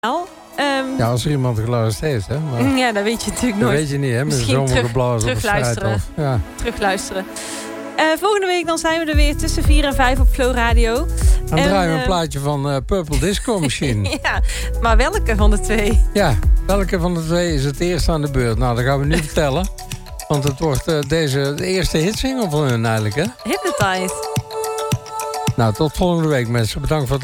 Ja, als er iemand geluisterd heeft, hè. Maar ja, dat weet je natuurlijk nooit. Dat weet je niet, hè. Met de Misschien zomergeblazen op de terugluisteren. Ja. Terugluisteren. Volgende week dan zijn we er weer tussen 4 en 5 op Flow Radio. Dan draaien we een plaatje van Purple Disco Machine. Ja, maar welke van de twee? Ja, welke van de twee is het eerst aan de beurt? Nou, dat gaan we nu vertellen. Want het wordt de eerste hitsingle van hun eigenlijk, hè? Hypnotize. Nou, tot volgende week, mensen. Bedankt voor het